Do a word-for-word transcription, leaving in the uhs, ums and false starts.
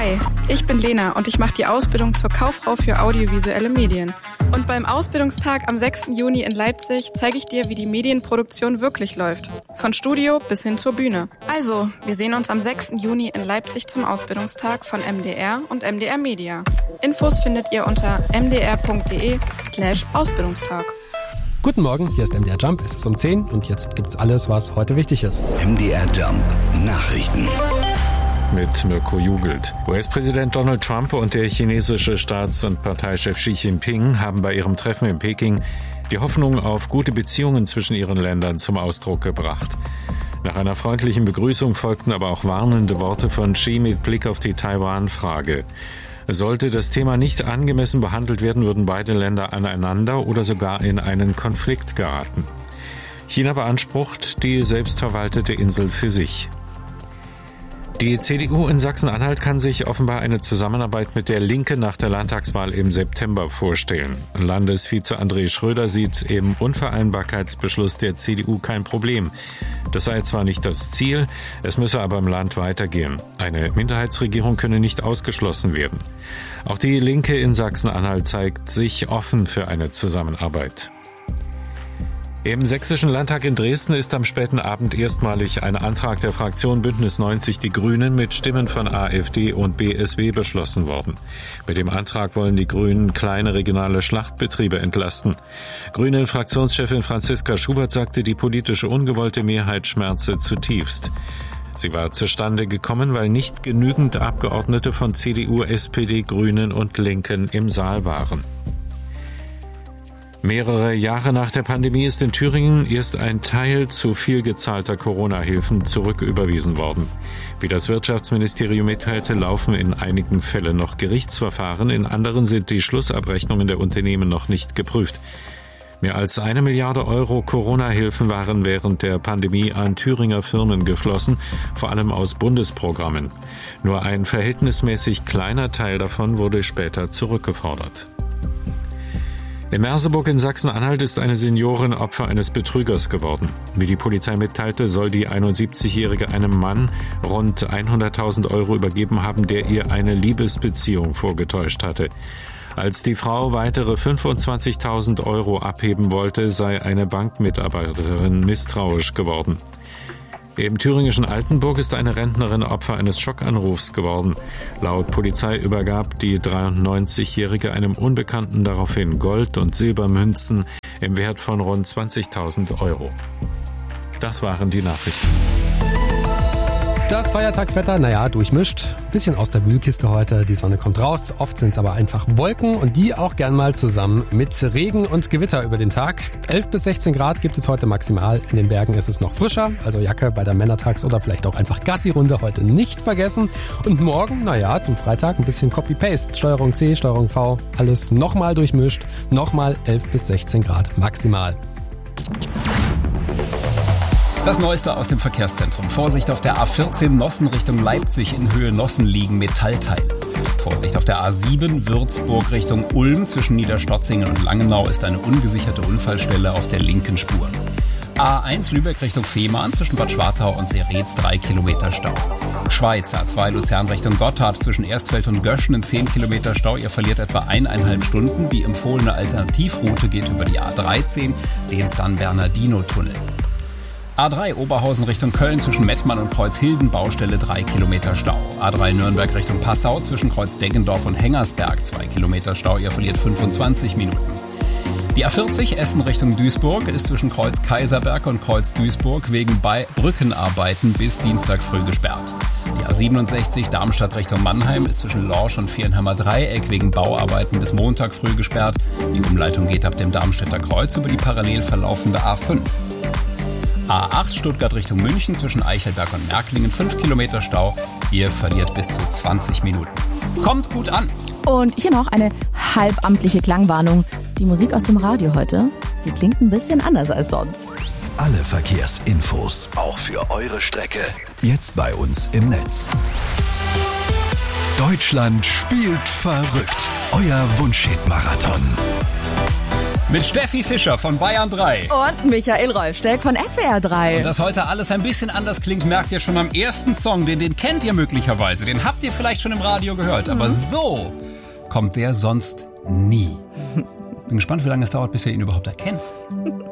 Hi, ich bin Lena und ich mache die Ausbildung zur Kauffrau für audiovisuelle Medien. Und beim Ausbildungstag am sechsten Juni in Leipzig zeige ich dir, wie die Medienproduktion wirklich läuft. Von Studio bis hin zur Bühne. Also, wir sehen uns am sechsten Juni in Leipzig zum Ausbildungstag von M D R und M D R Media. Infos findet ihr unter m d r punkt d e slash Ausbildungstag. Guten Morgen, hier ist M D R Jump, es ist um zehn und jetzt gibt's alles, was heute wichtig ist. M D R Jump Nachrichten. Mit Mirko Jugelt. U S-Präsident Donald Trump und der chinesische Staats- und Parteichef Xi Jinping haben bei ihrem Treffen in Peking die Hoffnung auf gute Beziehungen zwischen ihren Ländern zum Ausdruck gebracht. Nach einer freundlichen Begrüßung folgten aber auch warnende Worte von Xi mit Blick auf die Taiwan-Frage. Sollte das Thema nicht angemessen behandelt werden, würden beide Länder aneinander oder sogar in einen Konflikt geraten. China beansprucht die selbstverwaltete Insel für sich. Die C D U in Sachsen-Anhalt kann sich offenbar eine Zusammenarbeit mit der Linken nach der Landtagswahl im September vorstellen. Landesvize André Schröder sieht im Unvereinbarkeitsbeschluss der C D U kein Problem. Das sei zwar nicht das Ziel, es müsse aber im Land weitergehen. Eine Minderheitsregierung könne nicht ausgeschlossen werden. Auch die Linke in Sachsen-Anhalt zeigt sich offen für eine Zusammenarbeit. Im Sächsischen Landtag in Dresden ist am späten Abend erstmalig ein Antrag der Fraktion Bündnis neunzig Die Grünen mit Stimmen von AfD und B S W beschlossen worden. Mit dem Antrag wollen die Grünen kleine regionale Schlachtbetriebe entlasten. Grünen-Fraktionschefin Franziska Schubert sagte, die politische ungewollte Mehrheit schmerze zutiefst. Sie war zustande gekommen, weil nicht genügend Abgeordnete von C D U, S P D, Grünen und Linken im Saal waren. Mehrere Jahre nach der Pandemie ist in Thüringen erst ein Teil zu viel gezahlter Corona-Hilfen zurücküberwiesen worden. Wie das Wirtschaftsministerium mitteilte, laufen in einigen Fällen noch Gerichtsverfahren, in anderen sind die Schlussabrechnungen der Unternehmen noch nicht geprüft. Mehr als eine Milliarde Euro Corona-Hilfen waren während der Pandemie an Thüringer Firmen geflossen, vor allem aus Bundesprogrammen. Nur ein verhältnismäßig kleiner Teil davon wurde später zurückgefordert. In Merseburg in Sachsen-Anhalt ist eine Seniorin Opfer eines Betrügers geworden. Wie die Polizei mitteilte, soll die einundsiebzigjährige einem Mann rund hunderttausend Euro übergeben haben, der ihr eine Liebesbeziehung vorgetäuscht hatte. Als die Frau weitere fünfundzwanzigtausend Euro abheben wollte, sei eine Bankmitarbeiterin misstrauisch geworden. Im thüringischen Altenburg ist eine Rentnerin Opfer eines Schockanrufs geworden. Laut Polizei übergab die dreiundneunzigjährige einem Unbekannten daraufhin Gold- und Silbermünzen im Wert von rund zwanzigtausend Euro. Das waren die Nachrichten. Das Feiertagswetter, naja, durchmischt. Bisschen aus der Wühlkiste heute. Die Sonne kommt raus. Oft sind es aber einfach Wolken und die auch gern mal zusammen mit Regen und Gewitter über den Tag. elf bis sechzehn Grad gibt es heute maximal. In den Bergen ist es noch frischer. Also Jacke bei der Männertags- oder vielleicht auch einfach Gassi-Runde heute nicht vergessen. Und morgen, naja, zum Freitag ein bisschen Copy-Paste. Steuerung C, Steuerung V. Alles nochmal durchmischt. Nochmal elf bis sechzehn Grad maximal. Das Neueste aus dem Verkehrszentrum. Vorsicht auf der A vierzehn Nossen Richtung Leipzig, in Höhe Nossen liegen Metallteile. Vorsicht auf der A sieben Würzburg Richtung Ulm, zwischen Niederstotzingen und Langenau ist eine ungesicherte Unfallstelle auf der linken Spur. A eins Lübeck Richtung Fehmarn, zwischen Bad Schwartau und Seretz drei Kilometer Stau. Schweiz, A zwei Luzern Richtung Gotthard, zwischen Erstfeld und Göschen zehn Kilometer Stau. Ihr verliert etwa eineinhalb Stunden. Die empfohlene Alternativroute geht über die A dreizehn, den San Bernardino-Tunnel. A drei Oberhausen Richtung Köln, zwischen Mettmann und Kreuzhilden, Baustelle drei Kilometer Stau. A drei Nürnberg Richtung Passau, zwischen Kreuz Deggendorf und Hengersberg zwei Kilometer Stau, ihr verliert fünfundzwanzig Minuten. Die A vierzig Essen Richtung Duisburg ist zwischen Kreuz Kaiserberg und Kreuz Duisburg wegen Bei- Brückenarbeiten bis Dienstag früh gesperrt. Die A siebenundsechzig Darmstadt Richtung Mannheim ist zwischen Lorsch und Vierenheimer Dreieck wegen Bauarbeiten bis Montag früh gesperrt. Die Umleitung geht ab dem Darmstädter Kreuz über die parallel verlaufende A fünf. A acht Stuttgart Richtung München, zwischen Eichelberg und Märklingen fünf Kilometer Stau. Ihr verliert bis zu zwanzig Minuten. Kommt gut an! Und hier noch eine halbamtliche Klangwarnung. Die Musik aus dem Radio heute, die klingt ein bisschen anders als sonst. Alle Verkehrsinfos, auch für eure Strecke, jetzt bei uns im Netz. Deutschland spielt verrückt. Euer Wunschhit-Marathon. Mit Steffi Fischer von Bayern drei. Und Michael Rolfsteck von S W R drei. Und dass heute alles ein bisschen anders klingt, merkt ihr schon am ersten Song. Den, den kennt ihr möglicherweise. Den habt ihr vielleicht schon im Radio gehört. Aber mhm. so kommt der sonst nie. Bin gespannt, wie lange es dauert, bis ihr ihn überhaupt erkennt.